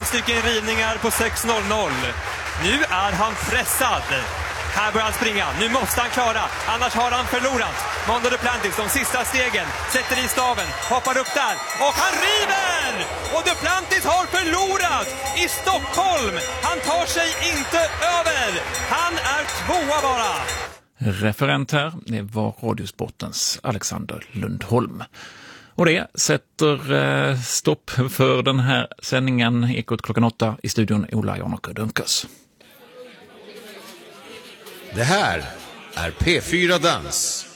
stycken rivningar på 6.00. Nu är han pressad. Här börjar han springa. Nu måste han klara. Annars har han förlorat. Mondo Duplantis, de sista stegen. Sätter i staven. Hoppar upp där. Och han river! Och Duplantis har förlorat i Stockholm. Han tar sig inte över. Han är tvåa bara. Referent här, det var Radiosportens Alexander Lundholm. Och det sätter stopp för den här sändningen. Ekot klockan 8 i studion Ola Janåker Dunkers. Det här är P4 Dans.